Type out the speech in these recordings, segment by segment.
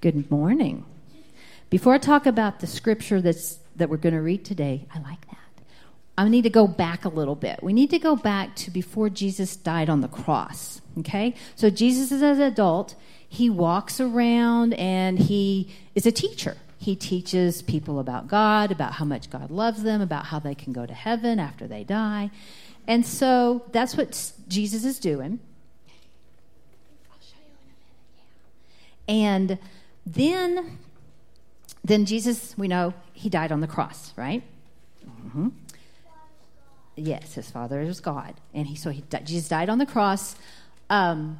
Good morning. Before I talk about the scripture that we're going to read today, I like that. I need to go back a little bit. We need to go back to before Jesus died on the cross, okay? So Jesus is an adult. He walks around and he is a teacher. He teaches people about God, about how much God loves them, about how they can go to heaven after they die. And so that's what Jesus is doing. I'll show you in a minute, yeah. And then Jesus, we know, he died on the cross, right? Mm-hmm. Yes, his Father is God. And Jesus died on the cross, and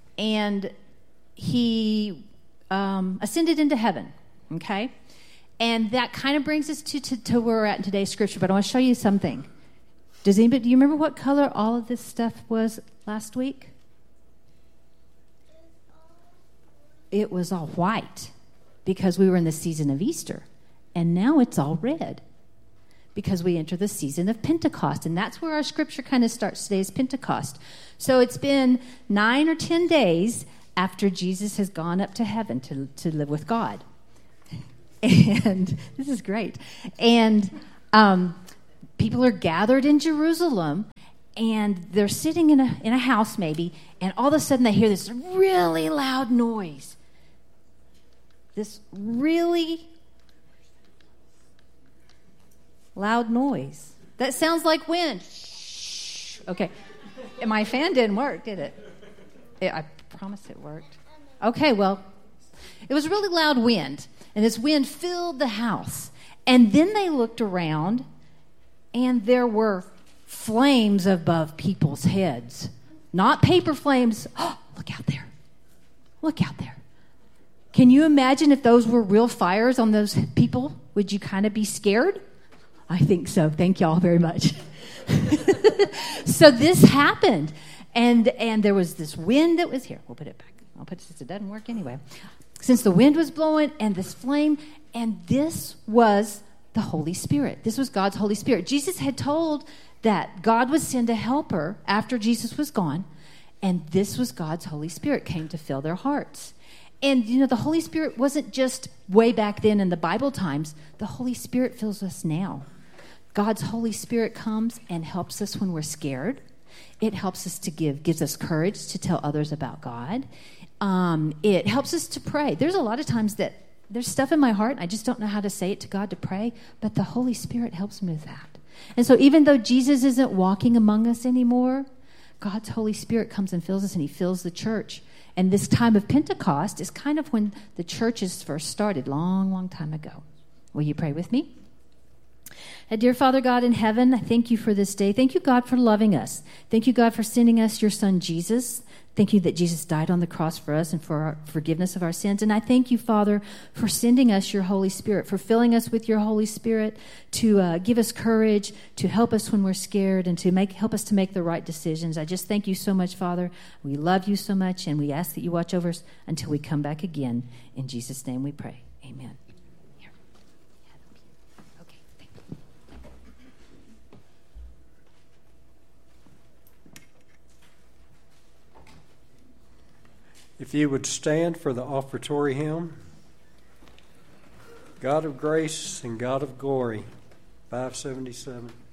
he ascended into heaven, okay? And that kind of brings us to where we're at in today's scripture, but I want to show you something. Do you remember what color all of this stuff was last week? It was all white because we were in the season of Easter. And now it's all red because we enter the season of Pentecost. And that's where our scripture kind of starts today, is Pentecost. So it's been 9 or 10 days after Jesus has gone up to heaven to live with God. And this is great. And people are gathered in Jerusalem, and they're sitting in a house maybe, and all of a sudden they hear this really loud noise. This really loud noise. That sounds like wind. Shh. Okay. And my fan didn't work, did it? I promise it worked. Okay, well, it was a really loud wind, and this wind filled the house. And then they looked around, and there were flames above people's heads. Not paper flames. Oh, look out there. Look out there. Can you imagine if those were real fires on those people? Would you kind of be scared? I think so. Thank y'all very much. So this happened. And there was this wind that was here. We'll put it back. I'll put it since it doesn't work anyway. Since the wind was blowing and this flame, and this was the Holy Spirit. This was God's Holy Spirit. Jesus had told that God would send a helper after Jesus was gone, and this was God's Holy Spirit came to fill their hearts. And, the Holy Spirit wasn't just way back then in the Bible times. The Holy Spirit fills us now. God's Holy Spirit comes and helps us when we're scared. It helps us gives us courage to tell others about God. It helps us to pray. There's a lot of times that there's stuff in my heart, and I just don't know how to say it to God to pray, but the Holy Spirit helps me with that. And so even though Jesus isn't walking among us anymore, God's Holy Spirit comes and fills us, and he fills the church. And this time of Pentecost is kind of when the churches first started, long, long time ago. Will you pray with me? Dear Father God in heaven, I thank you for this day. Thank you, God, for loving us. Thank you, God, for sending us your son, Jesus. Thank you that Jesus died on the cross for us and for our forgiveness of our sins. And I thank you, Father, for sending us your Holy Spirit, for filling us with your Holy Spirit to give us courage, to help us when we're scared, and to help us to make the right decisions. I just thank you so much, Father. We love you so much, and we ask that you watch over us until we come back again. In Jesus' name we pray. Amen. If you would stand for the offertory hymn, God of Grace and God of Glory, 577.